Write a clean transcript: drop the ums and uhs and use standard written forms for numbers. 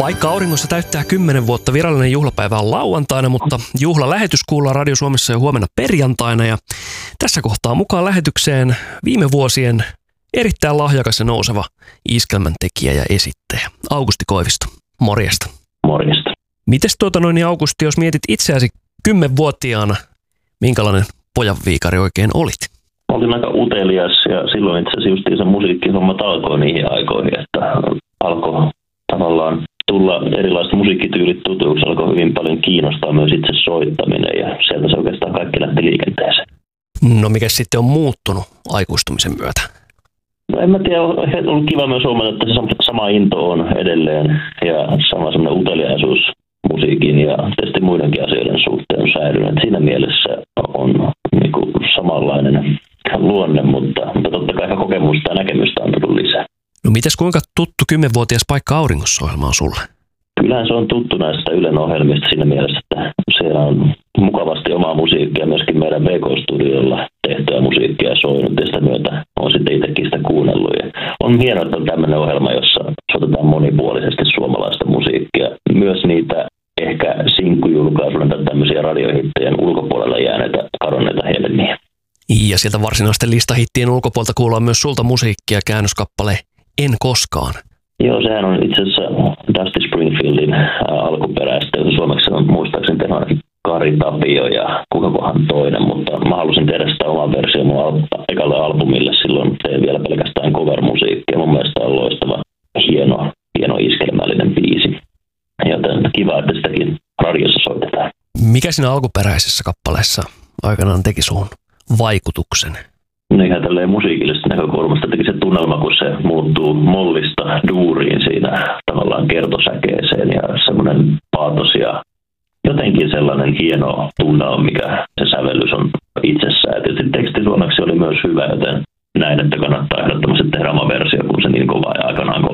Paikka auringossa täyttää 10 vuotta. Virallinen juhlapäivä on lauantaina, mutta juhlalähetys kuullaan Radio Suomessa jo huomenna perjantaina. Ja tässä kohtaa mukaan lähetykseen viime vuosien erittäin lahjakas ja nouseva iskelmän tekijä ja esittäjä Aukusti Koivisto. Morjesta. Morjesta. Mites Aukusti, jos mietit itseäsi 10-vuotiaana, minkälainen pojanviikari oikein olit? Olin aika utelias ja silloin itse asiassa justiin se musiikkihommat alkoi niihin aikoihin, että alkoi tavallaan tulla erilaiset musiikkityylit tutuiksi, alkoi hyvin paljon kiinnostaa myös itse soittaminen ja sieltä se oikeastaan kaikki lähti liikenteeseen. No mikä sitten on muuttunut aikuistumisen myötä? No en mä tiedä, on ollut kiva myös huomata, että se sama into on edelleen ja sama semmoinen uteliaisuus musiikin ja tietysti muidenkin asioiden suhteen on säilynyt. Siinä mielessä on niin kuin samanlainen luonne, mutta totta kai kokemusta ja näkemystä on tullut lisää. No mites kuinka tuttu 10-vuotias Paikka auringossa -ohjelma on sulle? Kyllähän se on tuttu näistä Ylen ohjelmista siinä mielessä, että siellä on mukavasti omaa musiikkia myöskin meidän VK-studiolla tehtyä musiikkia soinut ja sitä myötä on sitten itsekin sitä kuunnellut. Ja on hienoa, että on tämmöinen ohjelma, jossa soitetaan monipuolisesti suomalaista musiikkia. Myös niitä ehkä sinkkujulkaisuuden tai tämmöisiä radiohittien ulkopuolella jääneitä kadonneita helmiä. Ja sieltä varsinaisten listahittien ulkopuolelta kuullaan myös sulta musiikkia, käännöskappale En koskaan. Joo, sehän on itse asiassa Dusty Springfieldin alkuperäistä. Suomeksi on muistaakseni tehnyt Kari Tapio ja kukakohan toinen, mutta mä halusin tehdä sitä oman version mun ekalle albumille. Silloin tein vielä pelkästään cover-musiikkia. Mun mielestä on loistava, hieno iskelmällinen biisi. Joten kiva, että sitäkin radiossa soitetaan. Mikä siinä alkuperäisessä kappaleessa aikanaan teki suhun vaikutuksen? No ihan tälleen musiikillisesta näkökulmasta teki se tunnelma, kun se muuttuu mollista duuriin siinä tavallaan kertosäkeeseen ja semmoinen paatos ja jotenkin sellainen hieno tunnelma, mikä se sävellys on itsessään. Ja tietysti teksti suomeksi oli myös hyvä, joten näin, että kannattaa ehdottomasti tehdä oma versio, kun se niin kova ja aikanaan